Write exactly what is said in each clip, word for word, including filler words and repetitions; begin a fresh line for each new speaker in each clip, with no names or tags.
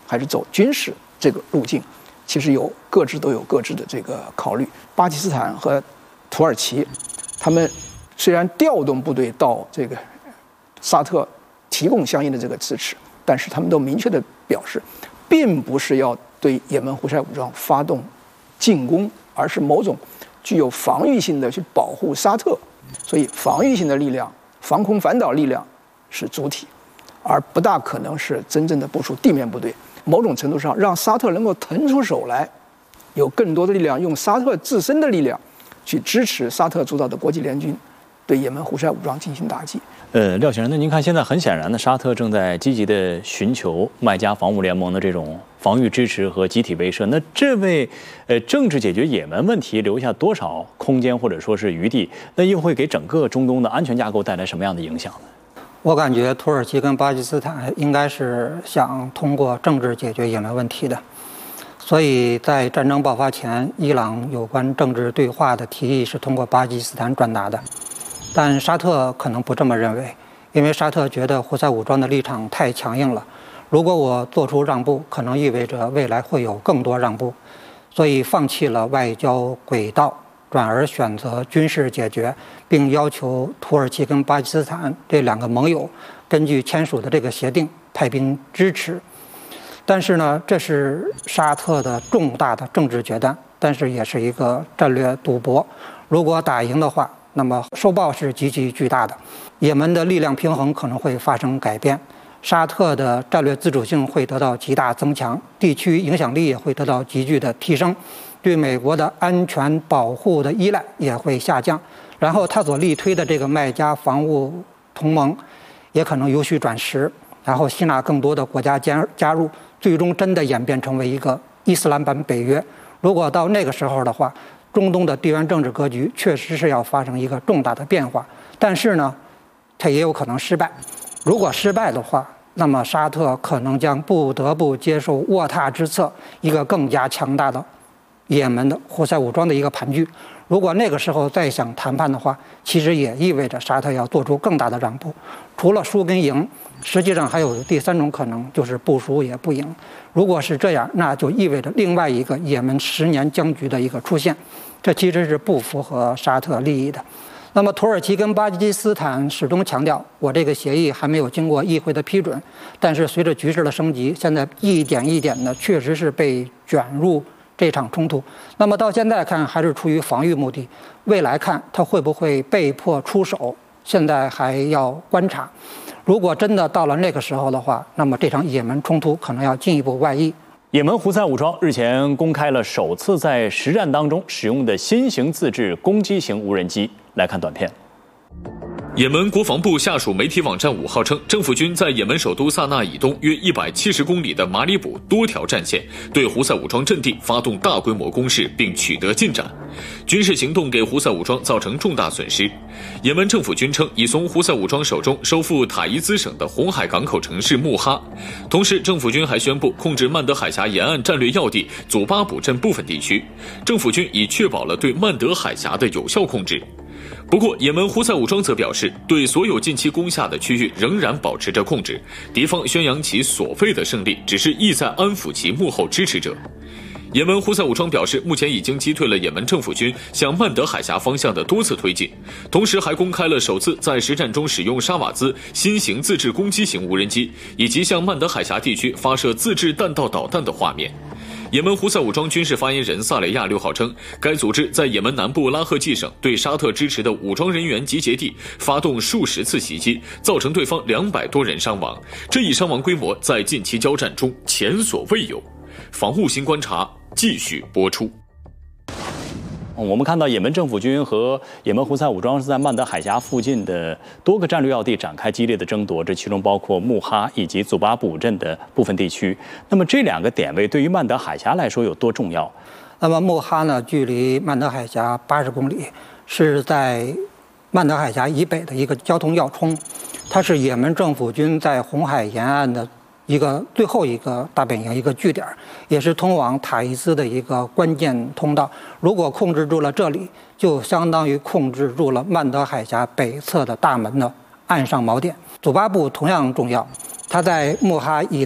还是走军事这个路径，其实有各自都有各自的这个考虑。巴基斯坦和土耳其，他们虽然调动部队到这个沙特提供相应的这个支持，但是他们都明确的表示，并不是要对也门胡塞武装发动进攻，而是某种具有防御性的去保护沙特。所以防御性的力量、防空反导力量是主体，而不大可能是真正的部署地面部队。某种程度上，让沙特能够腾出手来，有更多的力量，用沙特自身的力量去支持沙特主导的国际联军对也门胡塞武装进行打击。
呃，廖先生，那您看，现在很显然的，沙特正在积极的寻求麦加防务联盟的这种防御支持和集体威慑。那这为呃政治解决也门问题留下多少空间或者说是余地？那又会给整个中东的安全架构带来什么样的影响呢？
我感觉土耳其跟巴基斯坦应该是想通过政治解决也门问题的。所以在战争爆发前，伊朗有关政治对话的提议是通过巴基斯坦转达的。但沙特可能不这么认为，因为沙特觉得胡塞武装的立场太强硬了，如果我做出让步，可能意味着未来会有更多让步，所以放弃了外交轨道，转而选择军事解决，并要求土耳其跟巴基斯坦这两个盟友根据签署的这个协定派兵支持。但是呢，这是沙特的重大的政治决断，但是也是一个战略赌博。如果打赢的话，那么收报是极其巨大的，也门的力量平衡可能会发生改变，沙特的战略自主性会得到极大增强，地区影响力也会得到急剧的提升，对美国的安全保护的依赖也会下降，然后他所力推的这个麦加防务同盟也可能由虚转实，然后吸纳更多的国家加加入，最终真的演变成为一个伊斯兰版北约。如果到那个时候的话，中东的地缘政治格局确实是要发生一个重大的变化，但是呢，它也有可能失败。如果失败的话，那么沙特可能将不得不接受卧榻之侧一个更加强大的也门的胡塞武装的一个盘踞。如果那个时候再想谈判的话，其实也意味着沙特要做出更大的让步。除了输跟赢，实际上还有第三种可能，就是不输也不赢。如果是这样，那就意味着另外一个也门十年僵局的一个出现，这其实是不符合沙特利益的。那么土耳其跟巴基斯坦始终强调，我这个协议还没有经过议会的批准，但是随着局势的升级，现在一点一点的确实是被卷入这场冲突。那么到现在看还是出于防御目的，未来看它会不会被迫出手，现在还要观察。如果真的到了那个时候的话，那么这场也门冲突可能要进一步外溢。
也门胡塞武装日前公开了首次在实战当中使用的新型自制攻击型无人机。来看短片。
也门国防部下属媒体网站五号称，政府军在也门首都萨那以东约一百七十公里的马里卜多条战线对胡塞武装阵地发动大规模攻势，并取得进展。军事行动给胡塞武装造成重大损失。也门政府军称，已从胡塞武装手中收复塔伊兹省的红海港口城市穆哈。同时，政府军还宣布控制曼德海峡沿岸战略要地祖巴卜镇部分地区。政府军已确保了对曼德海峡的有效控制。不过，也门胡塞武装则表示，对所有近期攻下的区域仍然保持着控制。敌方宣扬其所谓的胜利，只是意在安抚其幕后支持者。也门胡塞武装表示，目前已经击退了也门政府军向曼德海峡方向的多次推进，同时还公开了首次在实战中使用沙瓦兹新型自制攻击型无人机，以及向曼德海峡地区发射自制弹道导弹的画面。也门胡塞武装军事发言人萨雷亚六号称，该组织在也门南部拉赫季省对沙特支持的武装人员集结地发动数十次袭击，造成对方两百多人伤亡，这一伤亡规模在近期交战中前所未有。防务新观察继续播出。
我们看到也门政府军和也门胡塞武装是在曼德海峡附近的多个战略要地展开激烈的争夺，这其中包括穆哈以及祖巴卜镇的部分地区。那么这两个点位对于曼德海峡来说有多重要？
那么穆哈呢，距离曼德海峡八十公里，是在曼德海峡以北的一个交通要冲，它是也门政府军在红海沿岸的一个最后一个大本营，一个据点，也是通往塔伊斯的一个关键通道。如果控制住了这里，就相当于控制住了曼德海峡北侧的大门的岸上锚点。祖巴布同样重要，它在穆哈以南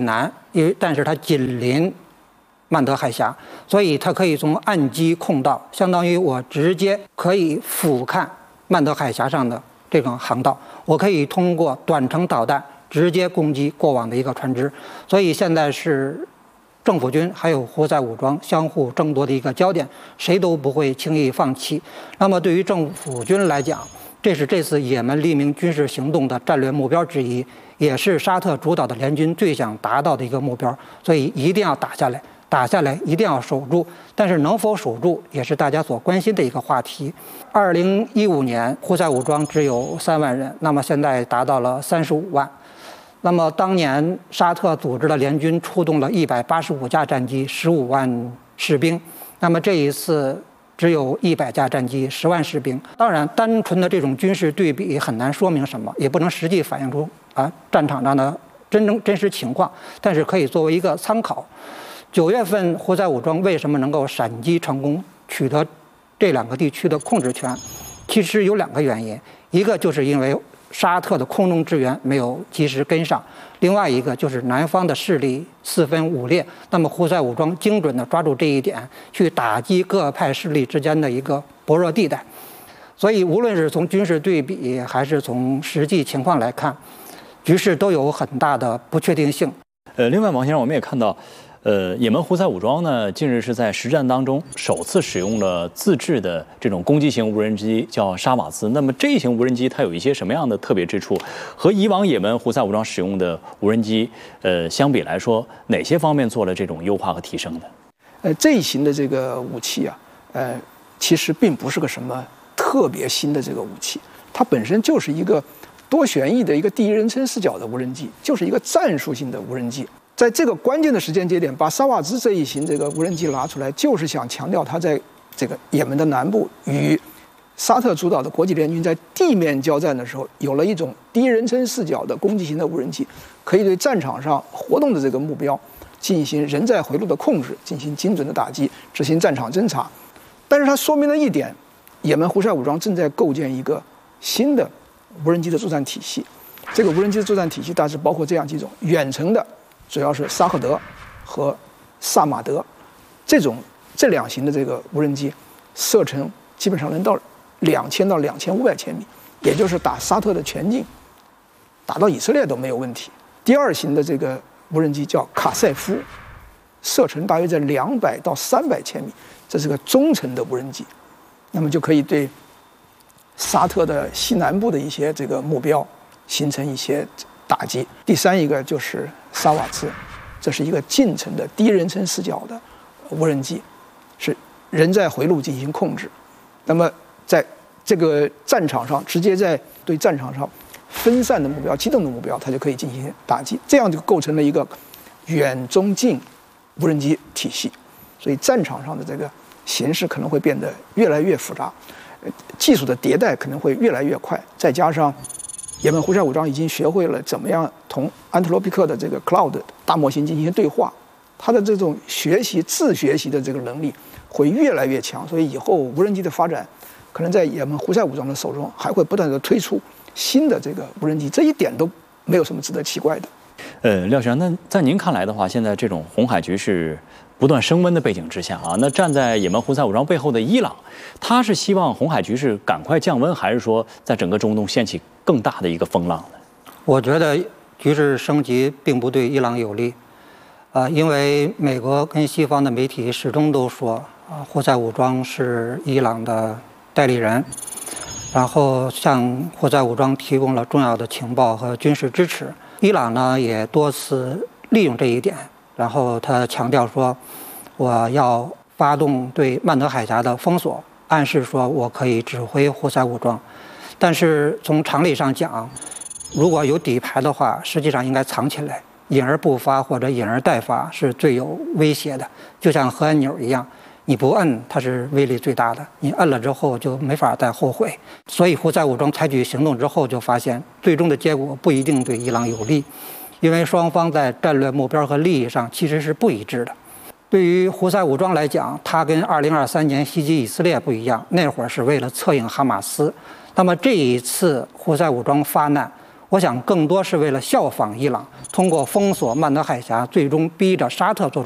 因为但是它紧邻曼德海峡，所以它可以从岸基控道，相当于我直接可以俯瞰曼德海峡上的这个航道，我可以通过短程导弹直接攻击过往的一个船只。所以现在是政府军还有胡塞武装相互争夺的一个焦点，谁都不会轻易放弃。那么对于政府军来讲，这是这次也门黎明军事行动的战略目标之一，也是沙特主导的联军最想达到的一个目标，所以一定要打下来，打下来一定要守住。但是能否守住，也是大家所关心的一个话题。二零一五年，胡塞武装只有三万人，那么现在达到了三十五万。那么当年沙特组织的联军出动了一百八十五架战机，十五万士兵。那么这一次只有一百架战机，十万士兵。当然，单纯的这种军事对比很难说明什么，也不能实际反映出啊战场上的真正真实情况，但是可以作为一个参考。九月份胡塞武装为什么能够闪击成功，取得这两个地区的控制权？其实有两个原因，一个就是因为沙特的空中支援没有及时跟上，另外一个就是南方的势力四分五裂。那么胡塞武装精准地抓住这一点，去打击各派势力之间的一个薄弱地带。所以无论是从军事对比还是从实际情况来看，局势都有很大的不确定性。
呃，另外，王先生，我们也看到，呃，也门胡塞武装呢，近日是在实战当中首次使用了自制的这种攻击型无人机，叫沙瓦兹。那么这一型无人机它有一些什么样的特别之处？和以往也门胡塞武装使用的无人机，呃，相比来说，哪些方面做了这种优化和提升呢？
呃，这一型的这个武器啊，呃，其实并不是个什么特别新的这个武器，它本身就是一个多旋翼的一个第一人称视角的无人机，就是一个战术性的无人机。在这个关键的时间节点，把沙瓦兹这一型这个无人机拿出来，就是想强调它在这个也门的南部与沙特主导的国际联军在地面交战的时候，有了一种第一人称视角的攻击型的无人机，可以对战场上活动的这个目标进行人在回路的控制，进行精准的打击，执行战场侦察。但是它说明了一点，也门胡塞武装正在构建一个新的无人机的作战体系。这个无人机的作战体系大致包括这样几种：远程的主要是沙赫德和萨马德这种这两型的这个无人机，射程基本上能到两千到两千五百千米，也就是打沙特的全境，打到以色列都没有问题。第二型的这个无人机叫卡塞夫，射程大约在两百到三百千米，这是个中程的无人机，那么就可以对沙特的西南部的一些这个目标形成一些打击。第三一个就是沙瓦兹，这是一个近程的第一人称视角的无人机，是人在回路进行控制。那么在这个战场上，直接在对战场上分散的目标、机动的目标，它就可以进行打击，这样就构成了一个远中近无人机体系。所以战场上的这个形势可能会变得越来越复杂，技术的迭代可能会越来越快，再加上也门胡塞武装已经学会了怎么样同安特罗皮克的这个 Cloud 大模型进行对话，它的这种学习自学习的这个能力会越来越强，所以以后无人机的发展可能在也门胡塞武装的手中还会不断的推出新的这个无人机，这一点都没有什么值得奇怪的。
呃，廖先生，那在您看来的话，现在这种红海局势不断升温的背景之下啊，那站在也门胡塞武装背后的伊朗，他是希望红海局势赶快降温，还是说在整个中东掀起更大的一个风浪呢？
我觉得局势升级并不对伊朗有利，啊、呃，因为美国跟西方的媒体始终都说啊，胡塞武装是伊朗的代理人，然后向胡塞武装提供了重要的情报和军事支持。伊朗呢也多次利用这一点，然后他强调说，我要发动对曼德海峡的封锁，暗示说我可以指挥胡塞武装。但是从常理上讲，如果有底牌的话，实际上应该藏起来，隐而不发或者隐而待发是最有威胁的，就像核按钮一样，你不摁它是威力最大的，你摁了之后就没法再后悔。所以胡塞武装采取行动之后，就发现最终的结果不一定对伊朗有利，因为双方在战略目标和利益上其实是不一致的。对于胡塞武装来讲，它跟二零二三年袭击以色列不一样，那会儿是为了策应哈马斯。那么这一次胡塞武装发难， 我想更多是为了效仿伊朗，通过封锁曼德海峡，最终逼着沙特做出